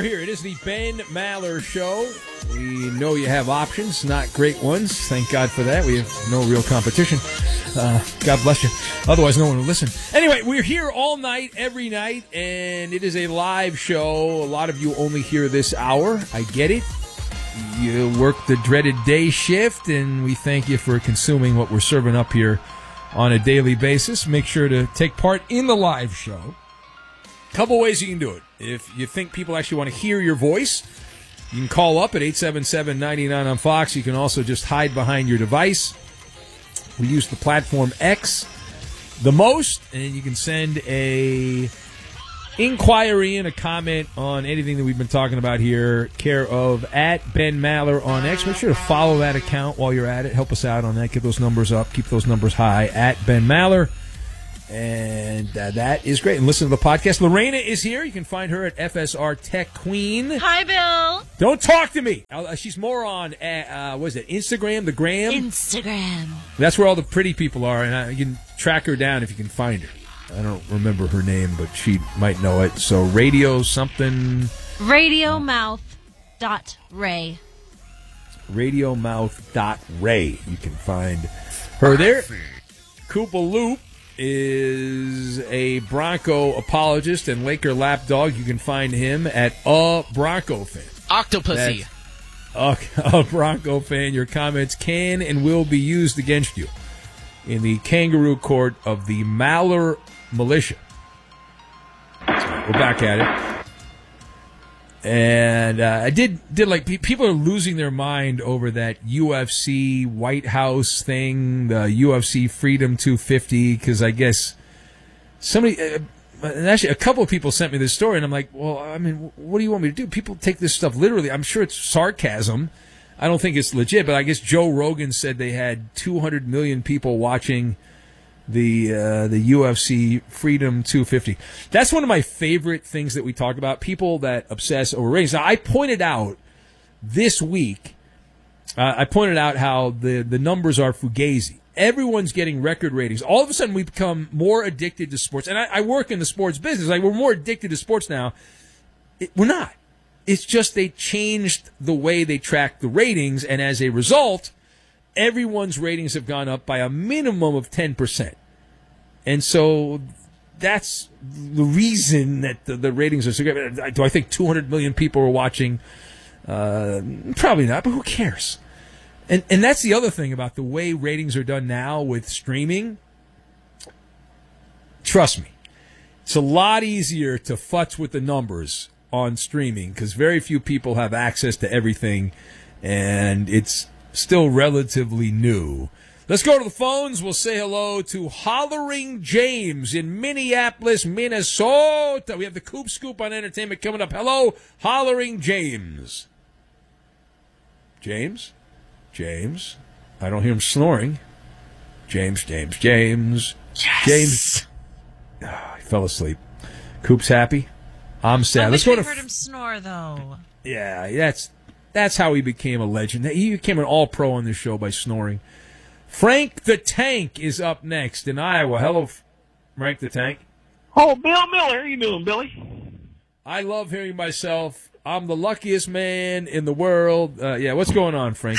here. It is the Ben Maller Show. We know you have options, not great ones. Thank God for that. We have no real competition. God bless you. Otherwise, no one will listen. Anyway, we're here all night, every night, and it is a live show. A lot of you only hear this hour. I get it. You work the dreaded day shift, and we thank you for consuming what we're serving up here on a daily basis. Make sure to take part in the live show. Couple ways you can do it. If you think people actually want to hear your voice, you can call up at 877-99 on Fox. You can also just hide behind your device. We use the platform X the most, and you can send a inquiry and a comment on anything that we've been talking about here, care of at Ben Maller on X. Make sure to follow that account while you're at it. Help us out on that. Get those numbers up. Keep those numbers high at Ben Maller. And that is great. And listen to the podcast. Lorena is here. You can find her at FSR Tech Queen. Hi, Bill. Don't talk to me. She's more on, what is it, Instagram, the Gram? Instagram. That's where all the pretty people are, and you can track her down if you can find her. I don't remember her name, but she might know it. So radio something. Radiomouth.ray. Radiomouth.ray. You can find her there. Koopa Loop is a Bronco apologist and Laker lapdog. You can find him at A Bronco Fan. Octopussy. A Bronco Fan. Your comments can and will be used against you in the kangaroo court of the Maller Militia. We're back at it. And I did like, people are losing their mind over that UFC White House thing, the UFC Freedom 250, because I guess somebody, and actually a couple of people sent me this story, and I'm like, well, I mean, what do you want me to do? People take this stuff literally. I'm sure it's sarcasm. I don't think it's legit, but I guess Joe Rogan said they had 200 million people watching the UFC Freedom 250. That's one of my favorite things that we talk about, people that obsess over ratings. Now, I pointed out this week, how the numbers are fugazi. Everyone's getting record ratings. All of a sudden, we become more addicted to sports. And I work in the sports business. Like, we're more addicted to sports now. We're not. It's just they changed the way they track the ratings, and as a result, everyone's ratings have gone up by a minimum of 10%. And so that's the reason that the ratings are so great. Do I think 200 million people are watching? Probably not, but who cares? And that's the other thing about the way ratings are done now with streaming. Trust me, it's a lot easier to futz with the numbers on streaming because very few people have access to everything, and it's still relatively new. Let's go to the phones. We'll say hello to Hollering James in Minneapolis, Minnesota. We have the Coop Scoop on entertainment coming up. Hello, Hollering James. James? I don't hear him snoring. James. Yes. James. Oh, he fell asleep. Coop's happy. I'm sad. I heard him snore, though. Yeah, that's how he became a legend. He became an all-pro on this show by snoring. Frank the Tank is up next in Iowa. Hello, Frank the Tank. Oh, Bill Miller. How you doing, Billy? I love hearing myself. I'm the luckiest man in the world. What's going on, Frank?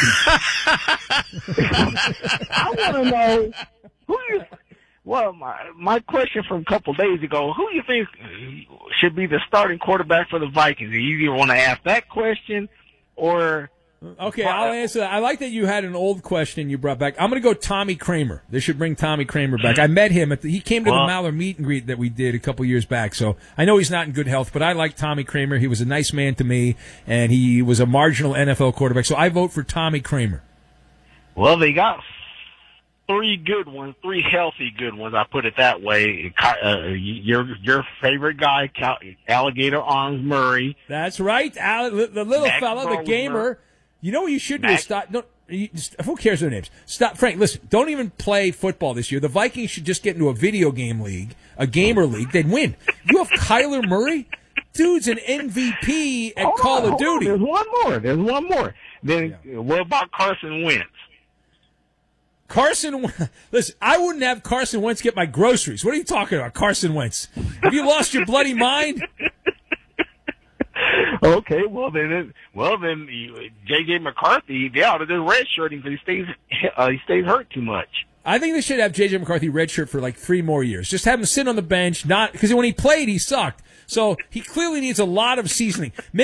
I want to know who you... Well, my question from a couple days ago, who do you think should be the starting quarterback for the Vikings? Do you either want to ask that question or... Okay, I'll answer that. I like that you had an old question you brought back. I'm going to go Tommy Kramer. They should bring Tommy Kramer back. I met him. He came to the Maller meet and greet that we did a couple years back. So I know he's not in good health, but I like Tommy Kramer. He was a nice man to me, and he was a marginal NFL quarterback. So I vote for Tommy Kramer. Well, they got three healthy good ones. I put it that way. Your favorite guy, Alligator Arms Murray. That's right, the little fella, the gamer. You know what you should do is stop. Who cares their names? Stop, Frank. Listen, don't even play football this year. The Vikings should just get into a video game league, a gamer league. They'd win. You have Kyler Murray, dude's an MVP at Call of Duty. There's one more. Then what about Carson Wentz? Listen, I wouldn't have Carson Wentz get my groceries. What are you talking about, Carson Wentz? Have you lost your bloody mind? Okay, well then, J.J. McCarthy, they ought to do redshirting because he stays hurt too much. I think they should have J.J. McCarthy redshirt for like 3 more years. Just have him sit on the bench, not because when he played, he sucked. So he clearly needs a lot of seasoning.